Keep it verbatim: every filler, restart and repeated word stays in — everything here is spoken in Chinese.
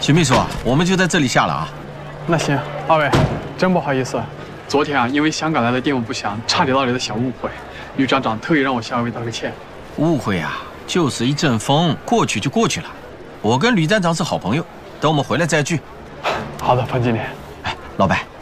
徐秘书，我们就在这里下了啊。 那行，二位，真不好意思，昨天啊，因为香港来的电务不详，差点闹了点小误会。吕站长特意让我向二位道个歉。 误会啊，就是一阵风，过去就过去了。我跟吕站长是好朋友，等我们回来再聚。 好的，彭经理。 哎，老白。